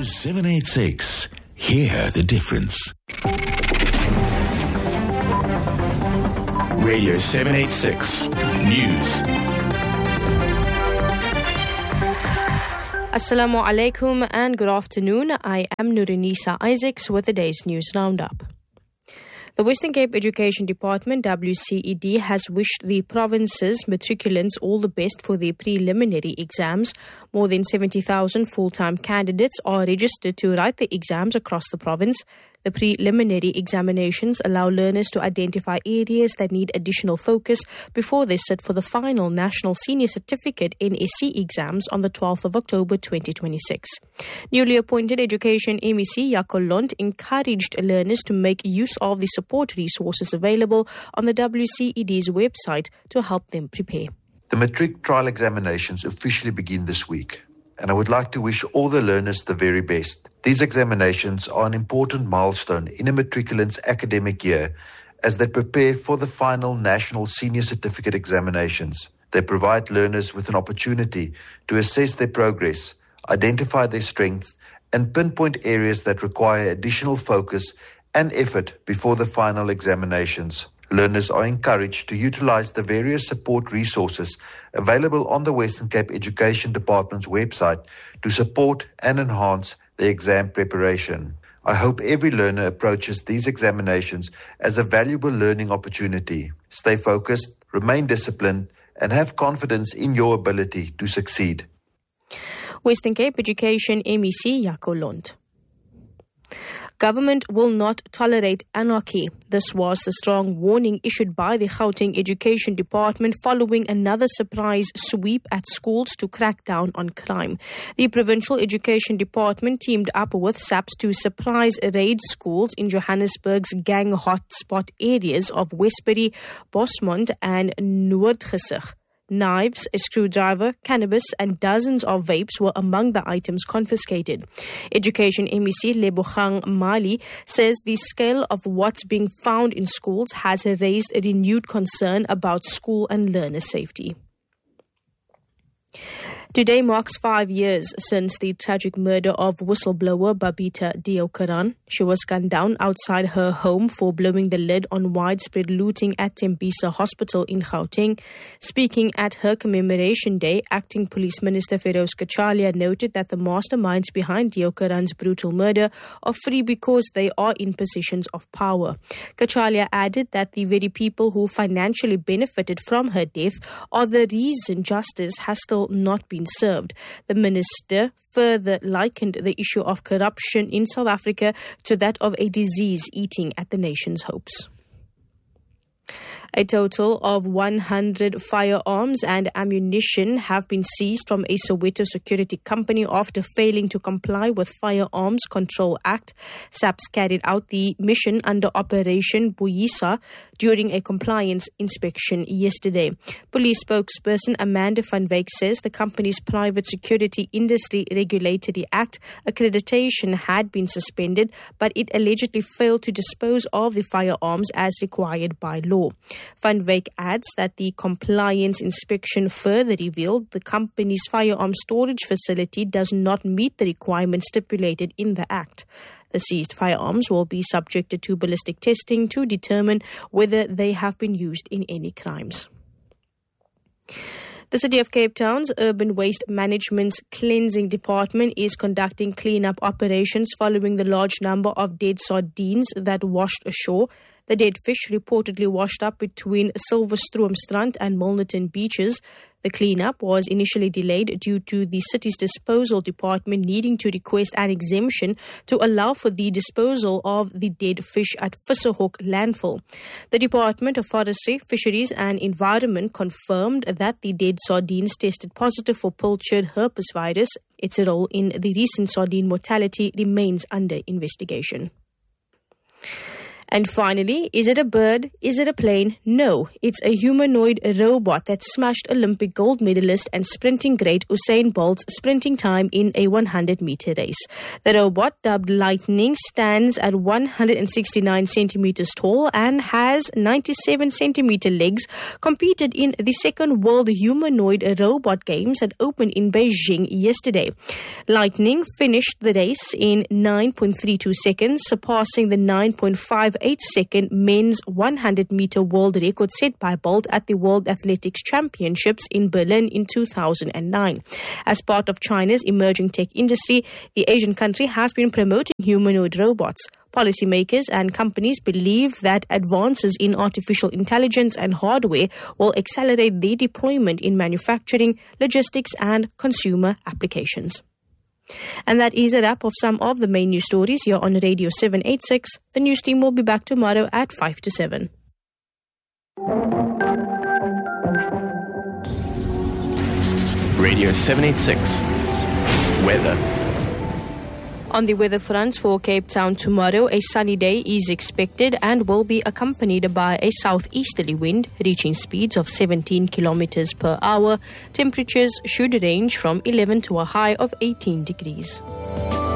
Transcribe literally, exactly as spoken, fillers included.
seven eighty-six. Hear the difference. Radio seven eighty-six News. Assalamu alaikum and good afternoon. I am Nurinisa Isaacs with the day's news roundup. The Western Cape Education Department, W C E D, has wished the province's matriculants all the best for their preliminary exams. More than seventy thousand full-time candidates are registered to write the exams across the province. The preliminary examinations allow learners to identify areas that need additional focus before they sit for the final National Senior Certificate N S C exams on the twelfth of October twenty twenty-six. Newly appointed Education M E C Jaco Lont encouraged learners to make use of the support resources available on the W C E D's website to help them prepare. The matric trial examinations officially begin this week, and I would like to wish all the learners the very best. These examinations are an important milestone in a matriculant's academic year as they prepare for the final National Senior Certificate examinations. They provide learners with an opportunity to assess their progress, identify their strengths, and pinpoint areas that require additional focus and effort before the final examinations. Learners are encouraged to utilize the various support resources available on the Western Cape Education Department's website to support and enhance their exam preparation. I hope every learner approaches these examinations as a valuable learning opportunity. Stay focused, remain disciplined, and have confidence in your ability to succeed. Western Cape Education M E C Jaco Lont. Government will not tolerate anarchy. This was the strong warning issued by the Gauteng Education Department following another surprise sweep at schools to crack down on crime. The Provincial Education Department teamed up with S A P S to surprise raid schools in Johannesburg's gang hotspot areas of Westbury, Bosmont and Noordgesig. Knives, a screwdriver, cannabis and dozens of vapes were among the items confiscated. Education M E C Lebogang Mali says the scale of what's being found in schools has raised a renewed concern about school and learner safety. Today marks five years since the tragic murder of whistleblower Babita Deokaran. She was gunned down outside her home for blowing the lid on widespread looting at Tembisa Hospital in Gauteng. Speaking at her commemoration day, Acting Police Minister Feroz Kachalia noted that the masterminds behind Deokaran's brutal murder are free because they are in positions of power. Kachalia added that the very people who financially benefited from her death are the reason justice has still not been served. The minister further likened the issue of corruption in South Africa to that of a disease eating at the nation's hopes. A total of one hundred firearms and ammunition have been seized from a Soweto security company after failing to comply with Firearms Control Act. S A P S carried out the mission under Operation Buyisa during a compliance inspection yesterday. Police spokesperson Amanda van Wyk says the company's Private Security Industry Regulatory Act accreditation had been suspended, but it allegedly failed to dispose of the firearms as required by law. Van Wyk adds that the compliance inspection further revealed the company's firearm storage facility does not meet the requirements stipulated in the Act. The seized firearms will be subjected to ballistic testing to determine whether they have been used in any crimes. The City of Cape Town's Urban Waste Management's Cleansing Department is conducting clean-up operations following the large number of dead sardines that washed ashore. The dead fish reportedly washed up between Silverstroomstrand and Milnerton beaches. The cleanup was initially delayed due to the city's disposal department needing to request an exemption to allow for the disposal of the dead fish at Visserhoek landfill. The Department of Forestry, Fisheries and Environment confirmed that the dead sardines tested positive for pilchard herpes virus. Its role in the recent sardine mortality remains under investigation. And finally, is it a bird? Is it a plane? No, it's a humanoid robot that smashed Olympic gold medalist and sprinting great Usain Bolt's sprinting time in a one hundred meter race. The robot, dubbed Lightning, stands at one hundred sixty-nine centimeters tall and has ninety-seven centimeter legs, competed in the second World Humanoid Robot Games that opened in Beijing yesterday. Lightning finished the race in nine point three two seconds, surpassing the nine point five eight second men's one hundred meter world record set by Bolt at the World Athletics Championships in Berlin in two thousand nine. As part of China's emerging tech industry, the Asian country has been promoting humanoid robots. Policymakers and companies believe that advances in artificial intelligence and hardware will accelerate their deployment in manufacturing, logistics, and consumer applications. And that is a wrap of some of the main news stories here on Radio seven eighty-six. The news team will be back tomorrow at five to seven. Radio seven eighty-six. Weather. On the weather front for Cape Town tomorrow, a sunny day is expected and will be accompanied by a southeasterly wind reaching speeds of seventeen kilometers per hour. Temperatures should range from eleven to a high of eighteen degrees.